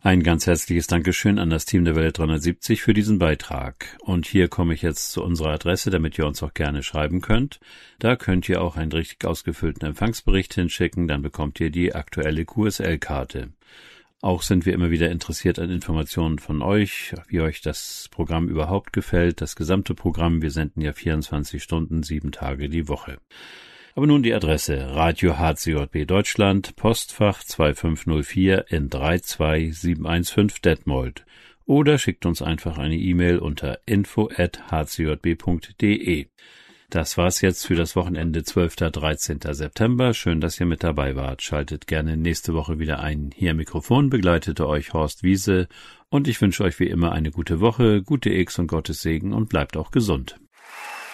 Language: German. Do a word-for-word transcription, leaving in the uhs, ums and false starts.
Ein ganz herzliches Dankeschön an das Team der Welle dreihundertsiebzig für diesen Beitrag. Und hier komme ich jetzt zu unserer Adresse, damit ihr uns auch gerne schreiben könnt. Da könnt ihr auch einen richtig ausgefüllten Empfangsbericht hinschicken, dann bekommt ihr die aktuelle Q S L-Karte. Auch sind wir immer wieder interessiert an Informationen von euch, wie euch das Programm überhaupt gefällt, das gesamte Programm. Wir senden ja vierundzwanzig Stunden, sieben Tage die Woche. Aber nun die Adresse: Radio H C J B Deutschland, Postfach zwei fünf null vier N drei zwei sieben eins fünf Detmold. Oder schickt uns einfach eine E-Mail unter info at h c j b punkt d e. Das war's jetzt für das Wochenende zwölfter bis dreizehnter September. Schön, dass ihr mit dabei wart. Schaltet gerne nächste Woche wieder ein. Hier am Mikrofon begleitete euch Horst Wiese und ich wünsche euch wie immer eine gute Woche, gute X und Gottes Segen und bleibt auch gesund.